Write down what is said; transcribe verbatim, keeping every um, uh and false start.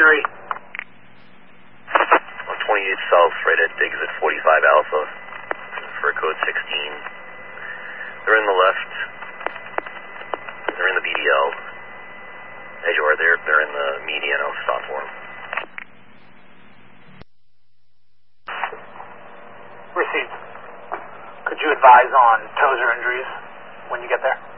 three. one twenty-eight South, right at exit forty-five Alpha, for code sixteen. They're in the left. They're in the B D L. As you are, they're, they're in the median. I'll stop for them. Received. Could you advise on toes or injuries when you get there?